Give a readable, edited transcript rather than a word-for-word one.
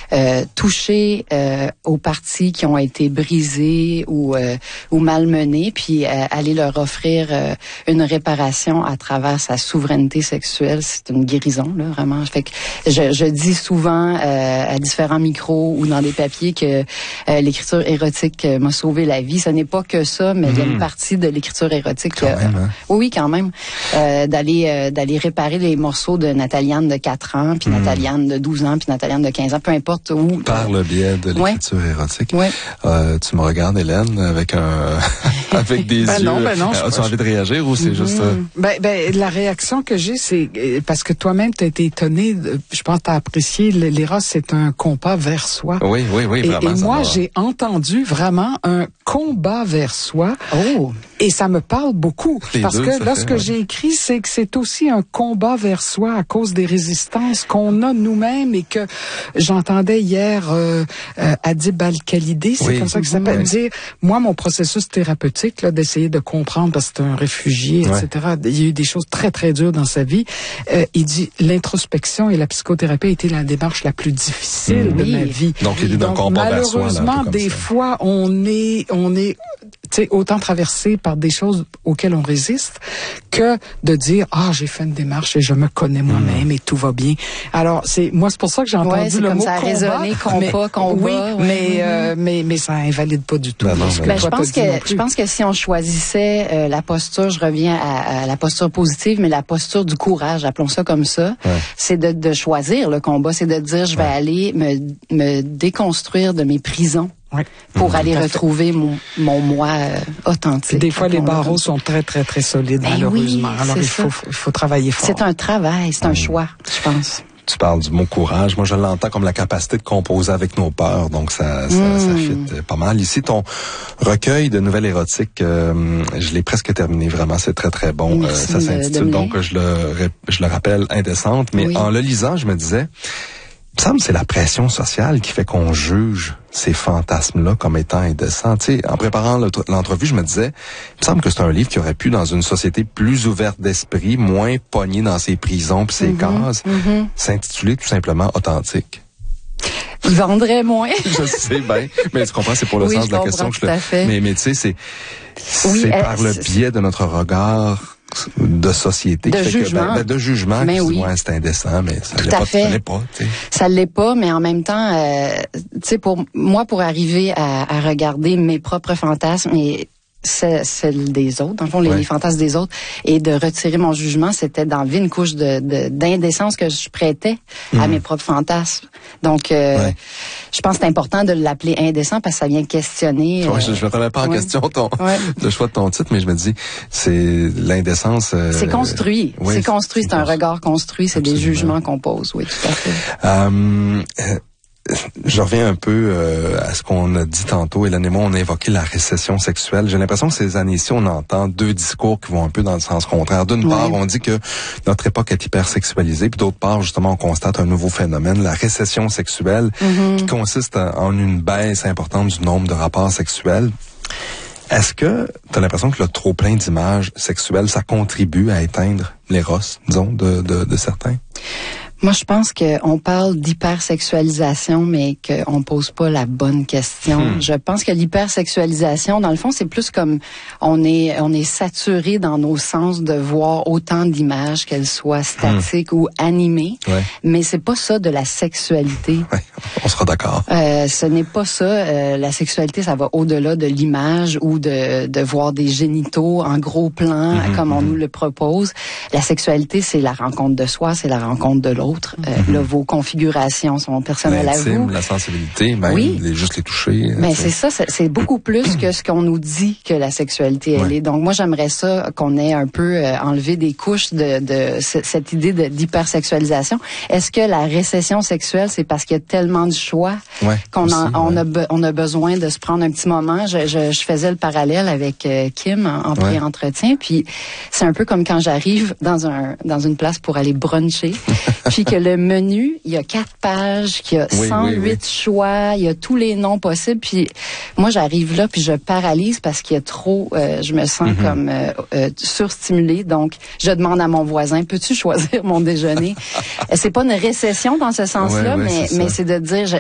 toucher aux parties qui ont été brisées ou malmenées, puis aller leur offrir une réparation à travers sa souveraineté sexuelle. C'est une guérison, là, vraiment. Fait que je dis souvent à différents micros ou dans des papiers que l'écriture érotique m'a sauvé la vie. Ce n'est pas que ça, mais il y a une partie de l'écriture érotique. Quand même, hein? Oui, quand même. D'aller réparer les morceaux de Nathalie-Anne de 4 ans, puis Nathalie-Anne de 12 ans, puis Nathalie-Anne de 15 ans, peu importe où. Par le biais de l'écriture érotique. Ouais. Tu me regardes, Hélène, avec avec des yeux. Non, as-tu envie de réagir ou c'est juste... La réaction que j'ai, c'est parce que toi-même t'as été étonné, je pense que t'as apprécié, l'éros c'est un combat vers soi. Oui, vraiment. Et moi, j'ai entendu vraiment un combat vers soi. Oh! Et ça me parle beaucoup. Parce que lorsque j'ai écrit, c'est que c'est aussi un combat vers soi à cause des résistances qu'on a nous-mêmes et que j'entendais hier Adib Al-Khalidi, c'est comme ça que ça s'appelle, dire, moi, mon processus thérapeutique, là, d'essayer de comprendre, parce que c'est un réfugié, etc., il y a eu des choses très, très dures dans sa vie. Il dit, l'introspection et la psychothérapie a été la démarche la plus difficile de ma vie. Donc, l'idée d'un combat vers soi. Malheureusement, des fois, on est autant traversé par des choses auxquelles on résiste que de dire j'ai fait une démarche et je me connais moi-même et tout va bien. Alors c'est pour ça que j'ai entendu le mot ça a résonné combat. Oui, mais ça invalide pas du tout. Je pense que si on choisissait la posture, je reviens à la posture positive, mais la posture du courage, appelons ça comme ça, c'est de choisir le combat, c'est de dire je vais aller me déconstruire de mes prisons. Pour aller retrouver mon moi authentique. Des fois, les barreaux sont très, très, très solides, malheureusement. Alors, il faut travailler fort. C'est un travail, c'est un choix, je pense. Tu parles du mot courage. Moi, je l'entends comme la capacité de composer avec nos peurs. Donc, ça fit pas mal. Ici, ton recueil de nouvelles érotiques, je l'ai presque terminé. Vraiment, c'est très, très bon. Merci ça s'intitule donc, je le rappelle, Indécente. Mais en le lisant, je me disais, il me semble que c'est la pression sociale qui fait qu'on juge ces fantasmes-là comme étant indécents. Tu sais, en préparant l'entrevue, je me disais, il me semble que c'est un livre qui aurait pu, dans une société plus ouverte d'esprit, moins pognée dans ses prisons puis ses cases, s'intituler tout simplement Authentique. Il vendrait moins. Je sais bien, mais tu comprends, c'est pour le sens de la question que je fais. Mais tu sais, c'est par le biais de notre regard de société, de jugement, de jugement, mais c'est indécent, mais ça l'est pas. Ça l'est pas, mais en même temps, tu sais, pour arriver à regarder mes propres fantasmes et celle des autres, dans le fond, les fantasmes des autres, et de retirer mon jugement, c'était d'enlever une couche d'indécence que je prêtais à mes propres fantasmes. Donc, je pense que c'est important de l'appeler indécent parce que ça vient questionner. Je ne m'attendais pas en question le choix de ton titre, mais je me dis, c'est l'indécence. C'est construit. C'est construit, c'est un regard construit, c'est des jugements qu'on pose, oui, tout à fait. Je reviens un peu à ce qu'on a dit tantôt. Hélène et moi, on a évoqué la récession sexuelle. J'ai l'impression que ces années-ci, on entend deux discours qui vont un peu dans le sens contraire. D'une part, on dit que notre époque est hypersexualisée, puis d'autre part, justement, on constate un nouveau phénomène, la récession sexuelle, qui consiste en une baisse importante du nombre de rapports sexuels. Est-ce que tu as l'impression que le trop-plein d'images sexuelles, ça contribue à éteindre l'éros, disons, de certains? Moi, je pense qu'on parle d'hypersexualisation, mais qu'on pose pas la bonne question. Je pense que l'hypersexualisation, dans le fond, c'est plus comme on est saturé dans nos sens de voir autant d'images, qu'elles soient statiques ou animées. Mais c'est pas ça de la sexualité. On sera d'accord. Ce n'est pas ça. La sexualité, ça va au-delà de l'image ou de voir des génitaux en gros plan, comme on nous le propose. La sexualité, c'est la rencontre de soi, c'est la rencontre de l'autre. Là, vos configurations sont personnelles à vous. La sensibilité, même juste les toucher. Mais c'est ça, c'est beaucoup plus que ce qu'on nous dit que la sexualité elle est. Donc moi, j'aimerais ça qu'on ait un peu enlevé des couches de cette idée d'hypersexualisation. Est-ce que la récession sexuelle, c'est parce qu'il y a tellement de choix qu'on on a besoin de se prendre un petit moment? Je faisais le parallèle avec Kim en pré-entretien, puis c'est un peu comme quand j'arrive dans une place pour aller bruncher. Puis que le menu, il y a 4 pages, qu'il y a 108 choix, il y a tous les noms possibles. Puis moi, j'arrive là, puis je paralyse parce qu'il y a trop, je me sens comme surstimulée. Donc, je demande à mon voisin, peux-tu choisir mon déjeuner? C'est pas une récession dans ce sens-là, mais c'est de dire,